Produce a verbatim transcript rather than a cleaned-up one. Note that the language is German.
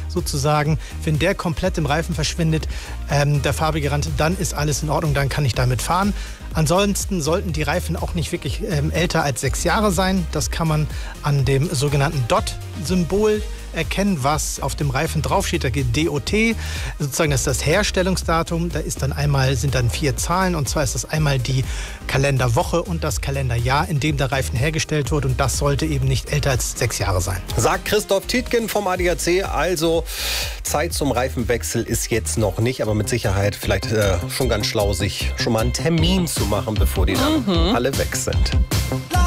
sozusagen, wenn der komplett im Reifen verschwindet, ähm, der farbige Rand, dann ist alles in Ordnung, dann kann ich damit fahren. Ansonsten sollten die Reifen auch nicht wirklich ähm, älter als sechs Jahre sein. Das kann man an dem sogenannten D O T-Symbol erkennen, was auf dem Reifen draufsteht. Da geht D O T, sozusagen das ist das Herstellungsdatum. Da ist dann einmal, sind dann vier Zahlen, und zwar ist das einmal die Kalenderwoche und das Kalenderjahr, in dem der Reifen hergestellt wurde, und das sollte eben nicht älter als sechs Jahre sein. Sagt Christoph Tietgen vom A D A C. Also Zeit zum Reifenwechsel ist jetzt noch nicht, aber mit Sicherheit vielleicht äh, schon ganz schlau, sich schon mal einen Termin zu machen, bevor die dann mhm. alle weg sind.